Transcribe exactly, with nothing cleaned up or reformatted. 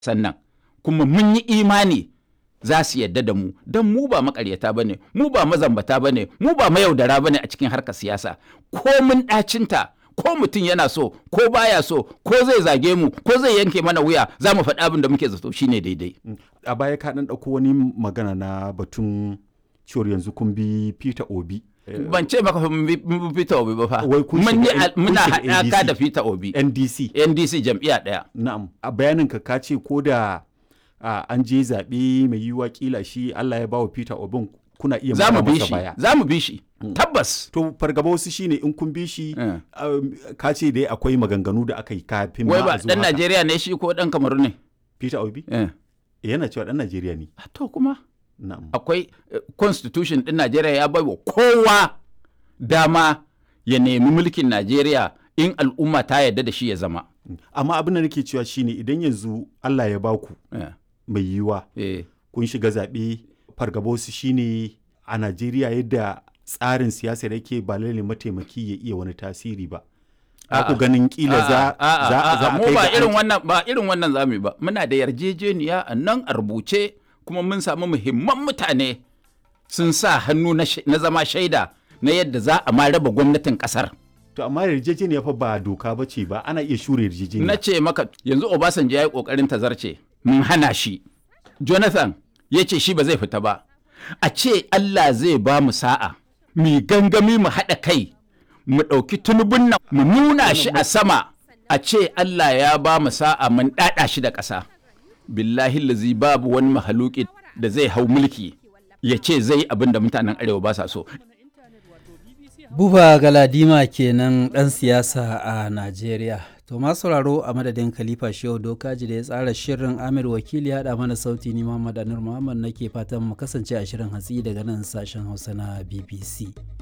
sannan kuma mun yi imani za su yadda da mu don mu ba makaryata ba ne, mu ba mazambata ba ne, mu ba mayaudara ba ne a cikin harkar siyasa. Ko mun ɗacinta, ko mutum yana so, ko baya so, ko zai zage mu, ko zai yanke mana wuya, za mu faɗi abin da muke zato shine daidai. A baya ka ɗan ɗauko wani magana na batun cewar yanzu kun bi Peter Obi. Ban ce maka mun bi Peter Obi ba fa. Wai kun Mun yi shiga muna haɗaka da Peter Obi. N D C. N D C jam'iyya ɗaya. Na'am. A bayanin ka ka ce ko da Uh, an je zaɓe mai yiwuwa kila shi Allah ya bawa Peter Obin kuna iya za mu bi masa shi baya. za mu bi shi mm. tabbas. To fargaba wasu shine in kun bi shi uh. um, ka ce dai akwai maganganu da aka yi kafin ma wai ba dan Najeriya ne shi ko dan Kamaru ne Peter Obi uh. yana cewa dan Najeriya ne. To kuma na'am. Akwai uh, constitution din Najeriya ya bai wa kowa dama ya nemi mulkin Najeriya in al'umma ta yarda da shi ya zama. Amma abin da nake cewa shine idan yanzu Allah ya baku uh. mai yiwuwa eh. kun shiga zaɓe fargaba su shine a Najeriya yadda tsarin siyasa da yake ba lalle mataimaki ya iya wani tasiri ba. Ku ganin kila za a kai ba irin wannan ba irin wannan zamu ba. Muna da yarjejeniya a nan a rubuce kuma mun samu muhimman mutane sun sa hannu na zama shaida na yadda za a ma raba gwamnatin kasar. To amma yarjejeniya fa ba doka ba ce ba, ana iya shure yarjejeniya. Na ce maka yanzu Obasanjo ya yi kokarin tazarce mun hana shi. Jonathan ya ce shi ba zai fita ba. A ce Allah zai ba mu sa'a, mu gangami mu haɗa kai, mu ɗauki tunubun nan mu nuna shi a sama, a ce Allah ya ba mu sa'a mun ɗaɗa shi da ƙasa. Billahi lazi babu wani mahaluki da zai hau mulki ya ce zai abin da mutanen Arewa ba sa so. Buba Galadima kenan ɗan siyasa a Najeriya. To masu sauraro a madadin Khalifa Shehu Dokaji da ya tsara shirin, Amir Wakili ya haɗa mana sauti, ni Muhammad Anur Muhammad nake fatan mu kasance a shirin hatsi daga nan sashen Hausa na B B C.